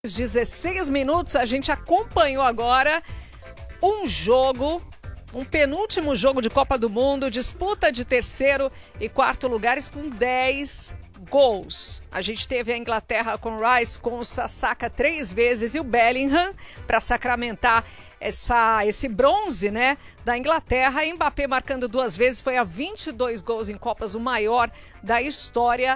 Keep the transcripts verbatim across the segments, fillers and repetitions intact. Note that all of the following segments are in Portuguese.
dezesseis minutos, a gente acompanhou agora um jogo, um penúltimo jogo de Copa do Mundo, disputa de terceiro e quarto lugares com dez gols. A gente teve a Inglaterra com o Rice, com o Saka três vezes e o Bellingham para sacramentar essa, esse bronze, né, da Inglaterra. E Mbappé marcando duas vezes, foi a vinte e dois gols em Copas, o maior da história.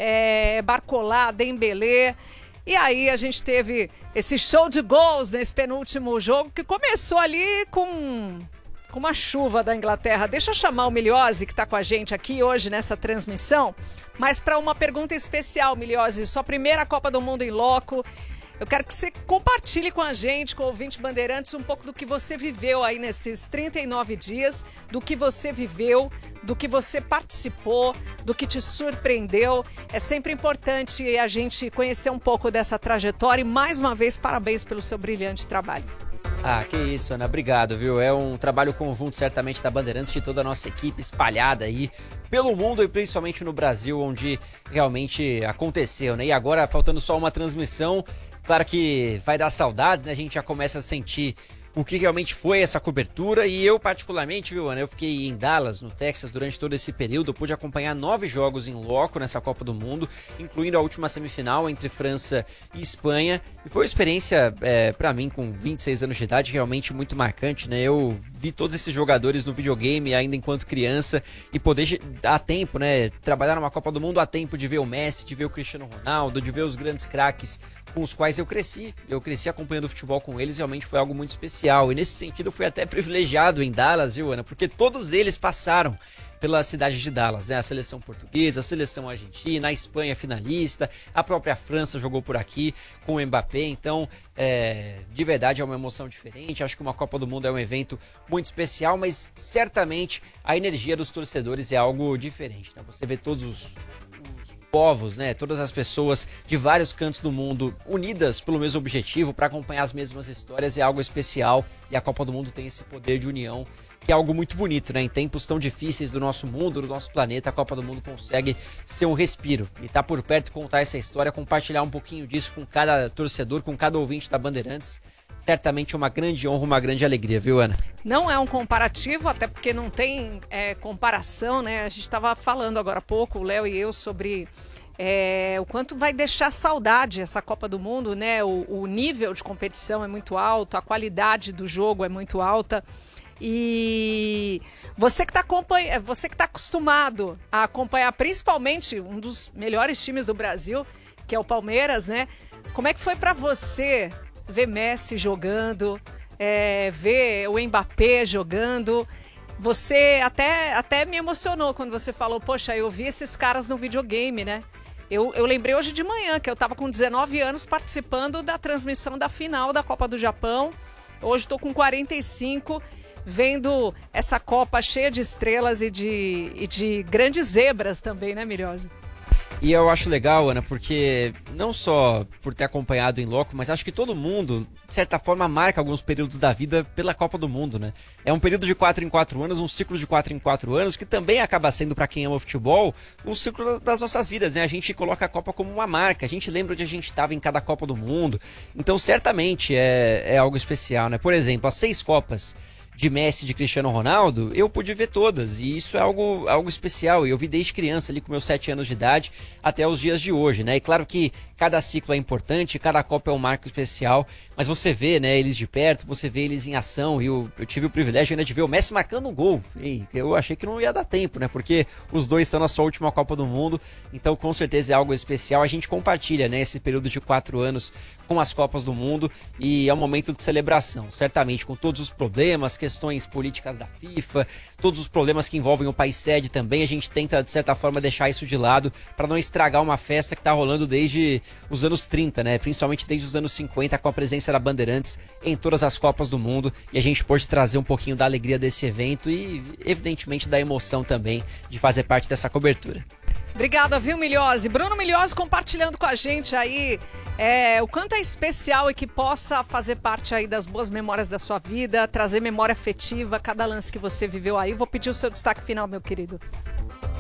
É, Barcola, Dembélé. E aí a gente teve esse show de gols nesse penúltimo jogo, que começou ali com, com uma chuva da Inglaterra. Deixa eu chamar o Miliose, que está com a gente aqui hoje nessa transmissão, mas para uma pergunta especial, Miliose, sua primeira Copa do Mundo em loco. Eu quero que você compartilhe com a gente, com o ouvinte Bandeirantes, um pouco do que você viveu aí nesses trinta e nove dias, do que você viveu, do que você participou, do que te surpreendeu. É sempre importante a gente conhecer um pouco dessa trajetória e, mais uma vez, parabéns pelo seu brilhante trabalho. Ah, que isso, Ana, obrigado, viu? É um trabalho conjunto, certamente, da Bandeirantes, de toda a nossa equipe espalhada aí pelo mundo e principalmente no Brasil, onde realmente aconteceu, né? E agora, faltando só uma transmissão, claro que vai dar saudades, né? A gente já começa a sentir o que realmente foi essa cobertura. E eu, particularmente, viu, Ana, eu fiquei em Dallas, no Texas, durante todo esse período. Eu pude acompanhar nove jogos em loco nessa Copa do Mundo, incluindo a última semifinal entre França e Espanha. E foi uma experiência, é, para mim, com vinte e seis anos de idade, realmente muito marcante, né? Eu vi todos esses jogadores no videogame ainda enquanto criança e poder dar tempo, né? Trabalhar numa Copa do Mundo a tempo de ver o Messi, de ver o Cristiano Ronaldo, de ver os grandes craques com os quais eu cresci. Eu cresci acompanhando futebol com eles, realmente foi algo muito especial. E nesse sentido eu fui até privilegiado em Dallas, viu, Ana? Porque todos eles passaram pela cidade de Dallas, né? A seleção portuguesa, a seleção argentina, a Espanha finalista, a própria França jogou por aqui com o Mbappé. Então, é, de verdade é uma emoção diferente. Acho que uma Copa do Mundo é um evento muito especial, mas certamente a energia dos torcedores é algo diferente, né? Você vê todos os povos, né, todas as pessoas de vários cantos do mundo unidas pelo mesmo objetivo para acompanhar as mesmas histórias, é algo especial. E a Copa do Mundo tem esse poder de união, que é algo muito bonito, né? Em tempos tão difíceis do nosso mundo, do nosso planeta, a Copa do Mundo consegue ser um respiro e estar por perto, contar essa história, compartilhar um pouquinho disso com cada torcedor, com cada ouvinte da Bandeirantes. Certamente uma grande honra, uma grande alegria, viu, Ana? Não é um comparativo, até porque não tem é, comparação, né? A gente estava falando agora há pouco, o Léo e eu, sobre é, o quanto vai deixar saudade essa Copa do Mundo, né? O, o nível de competição é muito alto, a qualidade do jogo é muito alta. E você que está acompanha... você que tá acostumado a acompanhar principalmente um dos melhores times do Brasil, que é o Palmeiras, né? Como é que foi para você ver Messi jogando, é, ver o Mbappé jogando? Você até, até me emocionou quando você falou, poxa, eu vi esses caras no videogame, né? Eu, eu lembrei hoje de manhã que eu estava com dezenove anos participando da transmissão da final da Copa do Japão. Hoje estou com quarenta e cinco, vendo essa Copa cheia de estrelas e de, e de grandes zebras também, né, Miliose? E eu acho legal, Ana, porque não só por ter acompanhado em loco, mas acho que todo mundo, de certa forma, marca alguns períodos da vida pela Copa do Mundo, né? É um período de quatro em quatro anos, um ciclo de quatro em quatro anos, que também acaba sendo, para quem ama o futebol, um ciclo das nossas vidas, né? A gente coloca a Copa como uma marca, a gente lembra onde a gente estava em cada Copa do Mundo. Então, certamente, é, é algo especial, né? Por exemplo, as seis Copas de Messi, de Cristiano Ronaldo, eu pude ver todas, e isso é algo, algo especial, e eu vi desde criança, ali com meus sete anos de idade, até os dias de hoje, né? E claro que cada ciclo é importante, cada Copa é um marco especial, mas você vê, né, eles de perto, você vê eles em ação, e eu, eu tive o privilégio ainda de ver o Messi marcando um gol, e eu achei que não ia dar tempo, né, porque os dois estão na sua última Copa do Mundo, então com certeza é algo especial. A gente compartilha, né, esse período de quatro anos com as Copas do Mundo, e é um momento de celebração, certamente, com todos os problemas, questões políticas da FIFA, todos os problemas que envolvem o país sede também, a gente tenta, de certa forma, deixar isso de lado, para não estragar uma festa que está rolando desde os anos trinta, né? Principalmente desde os anos cinquenta, com a presença da Bandeirantes em todas as Copas do Mundo, e a gente pôde trazer um pouquinho da alegria desse evento e, evidentemente, da emoção também de fazer parte dessa cobertura. Obrigada, viu, Miliose? Bruno Miliose compartilhando com a gente aí é, o quanto é especial e que possa fazer parte aí das boas memórias da sua vida, trazer memória afetiva, cada lance que você viveu aí. Vou pedir o seu destaque final, meu querido.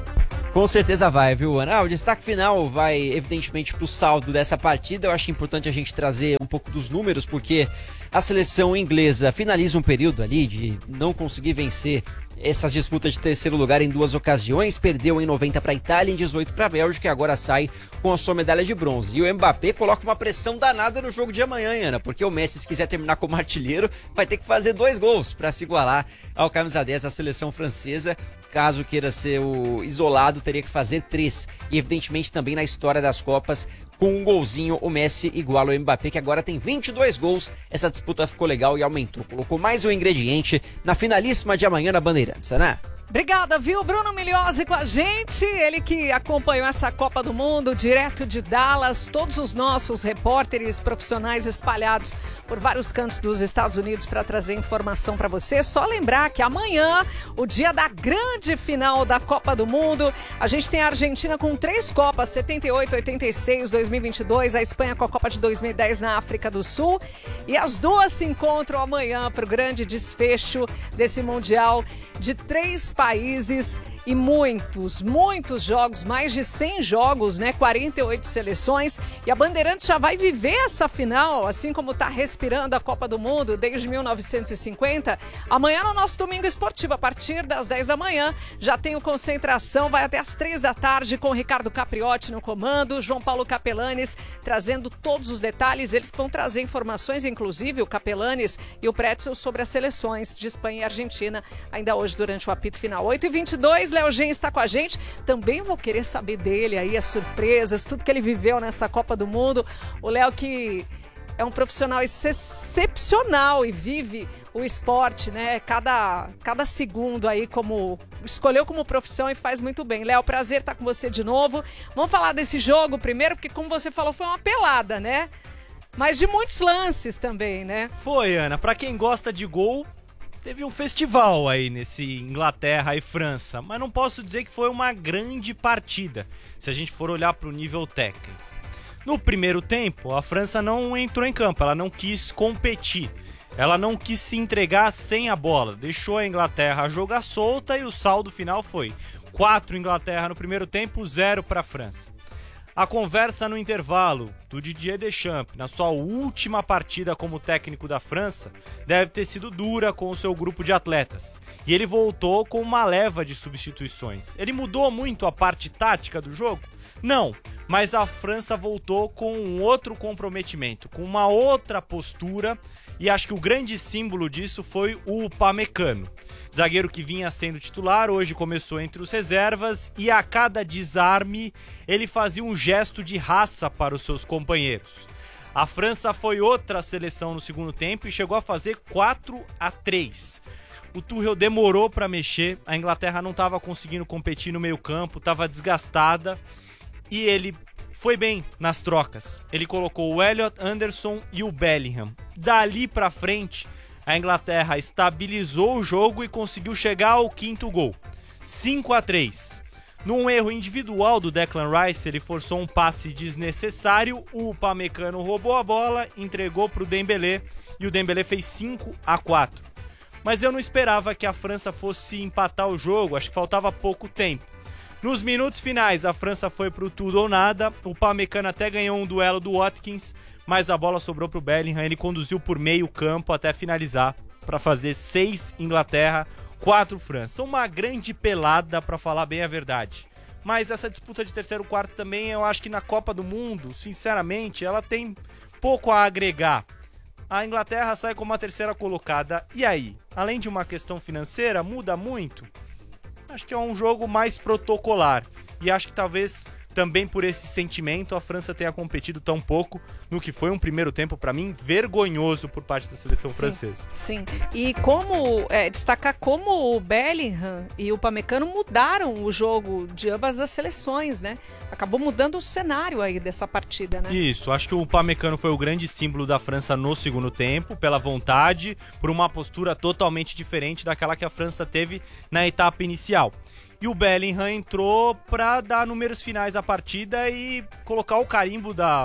Com certeza vai, viu, Ana? Ah, o destaque final vai, evidentemente, pro saldo dessa partida. Eu acho importante a gente trazer um pouco dos números, porque a seleção inglesa finaliza um período ali de não conseguir vencer essas disputas de terceiro lugar em duas ocasiões, perdeu em noventa para a Itália, em dezoito para a Bélgica e agora sai com a sua medalha de bronze. E o Mbappé coloca uma pressão danada no jogo de amanhã, Ana, porque o Messi, se quiser terminar como artilheiro, vai ter que fazer dois gols para se igualar ao camisa dez da seleção francesa. Caso queira ser o isolado, teria que fazer três. E evidentemente também na história das Copas, com um golzinho, o Messi iguala o Mbappé, que agora tem vinte e dois gols. Essa disputa ficou legal e aumentou. Colocou mais um ingrediente na finalíssima de amanhã na Bandeirantes, né? Obrigada, viu? Bruno Migliozzi com a gente, ele que acompanhou essa Copa do Mundo direto de Dallas, todos os nossos repórteres profissionais espalhados por vários cantos dos Estados Unidos para trazer informação para você. Só lembrar que amanhã, o dia da grande final da Copa do Mundo, a gente tem a Argentina com três Copas, setenta e oito, oitenta e seis, dois mil e vinte e dois, a Espanha com a Copa de dois mil e dez na África do Sul, e as duas se encontram amanhã para o grande desfecho desse Mundial de três países e muitos, muitos jogos, mais de cem jogos, né? quarenta e oito seleções. E a Bandeirantes já vai viver essa final, assim como está respirando a Copa do Mundo desde mil novecentos e cinquenta. Amanhã no nosso Domingo Esportivo, a partir das dez da manhã, já tem o Concentração, vai até às três da tarde com o Ricardo Capriotti no comando, João Paulo Capelanes trazendo todos os detalhes. Eles vão trazer informações, inclusive o Capelanes e o Pretzel, sobre as seleções de Espanha e Argentina, ainda hoje durante o apito final. oito e vinte e dois, Léo Gen está com a gente. Também vou querer saber dele aí, as surpresas, tudo que ele viveu nessa Copa do Mundo. O Léo, que é um profissional excepcional e vive o esporte, né? Cada, cada segundo aí, como escolheu como profissão e faz muito bem. Léo, prazer estar com você de novo. Vamos falar desse jogo primeiro, porque como você falou, foi uma pelada, né? Mas de muitos lances também, né? Foi, Ana. Pra quem gosta de gol, teve um festival aí nesse Inglaterra e França, mas não posso dizer que foi uma grande partida, se a gente for olhar para o nível técnico. No primeiro tempo, a França não entrou em campo, ela não quis competir, ela não quis se entregar sem a bola, deixou a Inglaterra jogar solta e o saldo final foi quatro Inglaterra no primeiro tempo, zero para a França. A conversa no intervalo do Didier Deschamps, na sua última partida como técnico da França, deve ter sido dura com o seu grupo de atletas. E ele voltou com uma leva de substituições. Ele mudou muito a parte tática do jogo? Não, mas a França voltou com um outro comprometimento, com uma outra postura, e acho que o grande símbolo disso foi o Upamecano. Zagueiro que vinha sendo titular, hoje começou entre os reservas e a cada desarme ele fazia um gesto de raça para os seus companheiros. A França foi outra seleção no segundo tempo e chegou a fazer quatro a três. O Tuchel demorou para mexer, a Inglaterra não estava conseguindo competir no meio campo, estava desgastada e ele foi bem nas trocas. Ele colocou o Elliot Anderson e o Bellingham. Dali para frente, a Inglaterra estabilizou o jogo e conseguiu chegar ao quinto gol, cinco a três. Num erro individual do Declan Rice, ele forçou um passe desnecessário, o Upamecano roubou a bola, entregou para o Dembélé e o Dembélé fez cinco a quatro. Mas eu não esperava que a França fosse empatar o jogo, acho que faltava pouco tempo. Nos minutos finais, a França foi para o tudo ou nada, o Upamecano até ganhou um duelo do Watkins, mas a bola sobrou para o Bellingham, ele conduziu por meio campo até finalizar para fazer seis Inglaterra, quatro França. Uma grande pelada, para falar bem a verdade. Mas essa disputa de terceiro quarto também, eu acho que na Copa do Mundo, sinceramente, ela tem pouco a agregar. A Inglaterra sai como a terceira colocada. E aí? Além de uma questão financeira, muda muito? Acho que é um jogo mais protocolar. E acho que talvez também por esse sentimento a França tenha competido tão pouco no que foi um primeiro tempo, para mim, vergonhoso por parte da seleção sim, francesa. Sim, e como é, destacar como o Bellingham e o Upamecano mudaram o jogo de ambas as seleções, né? Acabou mudando o cenário aí dessa partida, né? Isso, acho que o Upamecano foi o grande símbolo da França no segundo tempo, pela vontade, por uma postura totalmente diferente daquela que a França teve na etapa inicial. E o Bellingham entrou para dar números finais à partida e colocar o carimbo da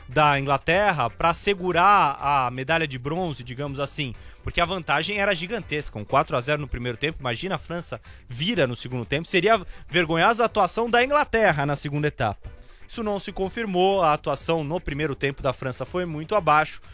da Inglaterra para segurar a medalha de bronze, digamos assim, porque a vantagem era gigantesca, um quatro a zero no primeiro tempo. Imagina a França vira no segundo tempo, seria vergonhosa a atuação da Inglaterra na segunda etapa. Isso não se confirmou, a atuação no primeiro tempo da França foi muito abaixo,